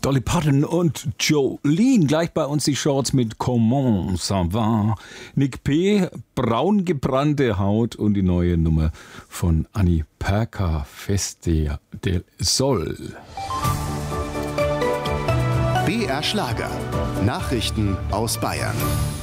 Dolly Parton und Jolene. Gleich bei uns die Shorts mit Comment ça va. Nick P., braun gebrannte Haut und die neue Nummer von Annie Perka, Feste del Sol. BR Schlager. Nachrichten aus Bayern.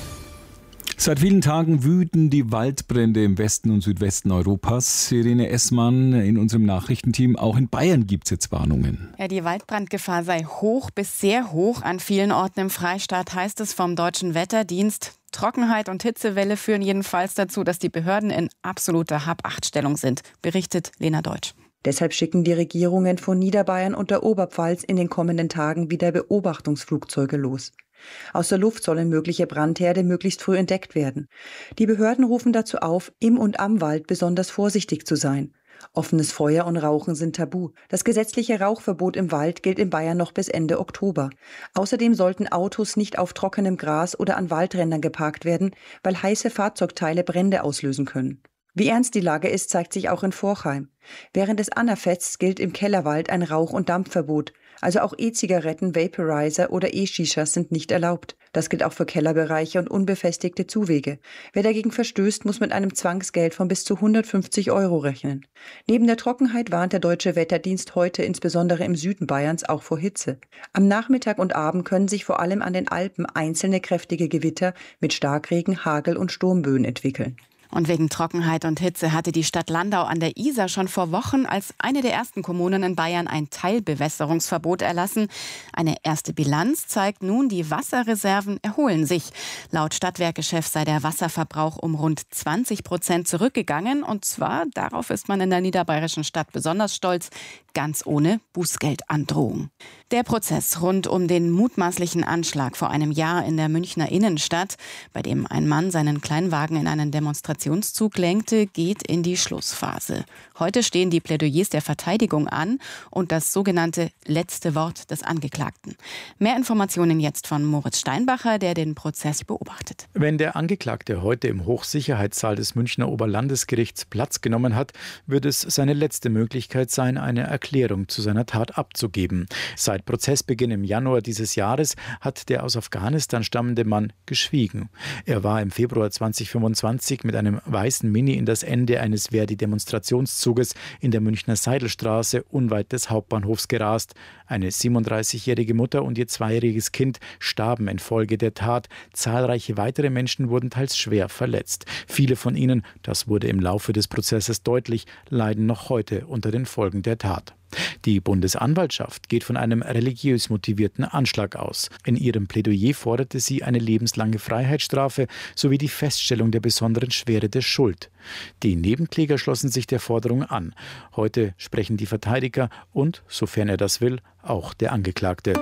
Seit vielen Tagen wüten die Waldbrände im Westen und Südwesten Europas. Irene Essmann in unserem Nachrichtenteam. Auch in Bayern gibt es jetzt Warnungen. Ja, die Waldbrandgefahr sei hoch bis sehr hoch. An vielen Orten im Freistaat heißt es vom Deutschen Wetterdienst. Trockenheit und Hitzewelle führen jedenfalls dazu, dass die Behörden in absoluter Hab-Acht-Stellung sind, berichtet Lena Deutsch. Deshalb schicken die Regierungen von Niederbayern und der Oberpfalz in den kommenden Tagen wieder Beobachtungsflugzeuge los. Aus der Luft sollen mögliche Brandherde möglichst früh entdeckt werden. Die Behörden rufen dazu auf, im und am Wald besonders vorsichtig zu sein. Offenes Feuer und Rauchen sind tabu. Das gesetzliche Rauchverbot im Wald gilt in Bayern noch bis Ende Oktober. Außerdem sollten Autos nicht auf trockenem Gras oder an Waldrändern geparkt werden, weil heiße Fahrzeugteile Brände auslösen können. Wie ernst die Lage ist, zeigt sich auch in Forchheim. Während des Annafests gilt im Kellerwald ein Rauch- und Dampfverbot. Also auch E-Zigaretten, Vaporizer oder E-Shishas sind nicht erlaubt. Das gilt auch für Kellerbereiche und unbefestigte Zuwege. Wer dagegen verstößt, muss mit einem Zwangsgeld von bis zu 150 € rechnen. Neben der Trockenheit warnt der Deutsche Wetterdienst heute insbesondere im Süden Bayerns auch vor Hitze. Am Nachmittag und Abend können sich vor allem an den Alpen einzelne kräftige Gewitter mit Starkregen, Hagel und Sturmböen entwickeln. Und wegen Trockenheit und Hitze hatte die Stadt Landau an der Isar schon vor Wochen als eine der ersten Kommunen in Bayern ein Teilbewässerungsverbot erlassen. Eine erste Bilanz zeigt nun, die Wasserreserven erholen sich. Laut Stadtwerke-Chef sei der Wasserverbrauch um rund 20% zurückgegangen. Und zwar, darauf ist man in der niederbayerischen Stadt besonders stolz, ganz ohne Bußgeldandrohung. Der Prozess rund um den mutmaßlichen Anschlag vor einem Jahr in der Münchner Innenstadt, bei dem ein Mann seinen Kleinwagen in einen Demonstrationszug lenkte, geht in die Schlussphase. Heute stehen die Plädoyers der Verteidigung an und das sogenannte letzte Wort des Angeklagten. Mehr Informationen jetzt von Moritz Steinbacher, der den Prozess beobachtet. Wenn der Angeklagte heute im Hochsicherheitssaal des Münchner Oberlandesgerichts Platz genommen hat, wird es seine letzte Möglichkeit sein, eine Erklärung zu seiner Tat abzugeben. Seit Prozessbeginn im Januar dieses Jahres hat der aus Afghanistan stammende Mann geschwiegen. Er war im Februar 2025 mit einem weißen Mini in das Ende eines Verdi-Demonstrationszuges in der Münchner Seidelstraße unweit des Hauptbahnhofs gerast. Eine 37-jährige Mutter und ihr 2-jähriges Kind starben infolge der Tat. Zahlreiche weitere Menschen wurden teils schwer verletzt. Viele von ihnen, das wurde im Laufe des Prozesses deutlich, leiden noch heute unter den Folgen der Tat. Die Bundesanwaltschaft geht von einem religiös motivierten Anschlag aus. In ihrem Plädoyer forderte sie eine lebenslange Freiheitsstrafe sowie die Feststellung der besonderen Schwere der Schuld. Die Nebenkläger schlossen sich der Forderung an. Heute sprechen die Verteidiger und, sofern er das will, auch der Angeklagte.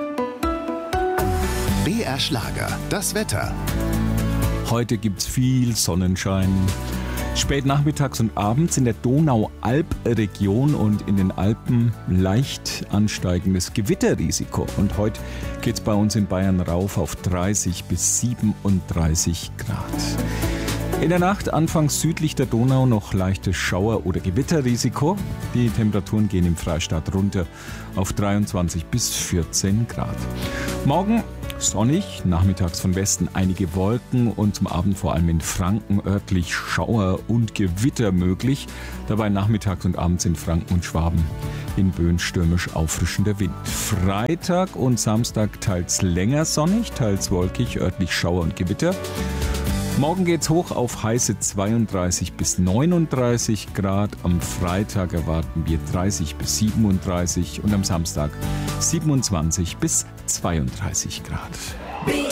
BR Schlager, das Wetter. Heute gibt's viel Sonnenschein. Spät nachmittags und abends in der Donau-Alp-Region und in den Alpen leicht ansteigendes Gewitterrisiko. Und heute geht es bei uns in Bayern rauf auf 30 bis 37 Grad. In der Nacht anfangs südlich der Donau noch leichtes Schauer- oder Gewitterrisiko. Die Temperaturen gehen im Freistaat runter auf 23 bis 14 Grad. Morgen sonnig, nachmittags von Westen einige Wolken und zum Abend vor allem in Franken örtlich Schauer und Gewitter möglich. Dabei nachmittags und abends in Franken und Schwaben in Böen stürmisch auffrischender Wind. Freitag und Samstag teils länger sonnig, teils wolkig, örtlich Schauer und Gewitter. Morgen geht's hoch auf heiße 32 bis 39 Grad. Am Freitag erwarten wir 30 bis 37 und am Samstag 27 bis 32 Grad. Der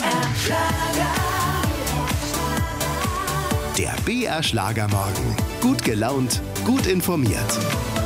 BR Schlagermorgen. Gut gelaunt, gut informiert.